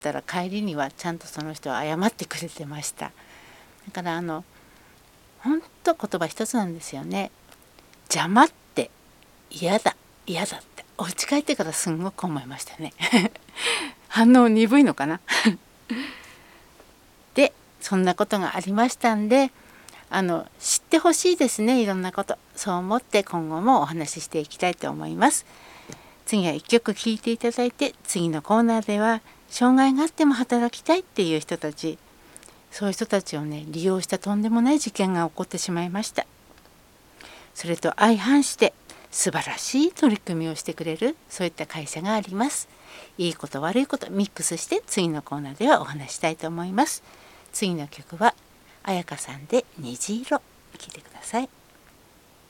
たら帰りにはちゃんとその人は謝ってくれてました。だからほんと言葉一つなんですよね。邪魔って嫌だ嫌だってお家帰ってからすんごく思いましたね。反応鈍いのかな。でそんなことがありましたんで知ってほしいですね、いろんなこと。そう思って今後もお話ししていきたいと思います。次は1曲聴いていただいて、次のコーナーでは障害があっても働きたいっていう人たち、そういう人たちをね利用したとんでもない事件が起こってしまいました。それと相反して素晴らしい取り組みをしてくれるそういった会社があります。いいこと悪いことミックスして次のコーナーではお話したいと思います。次の曲は彩香さんで虹色、聴いてください。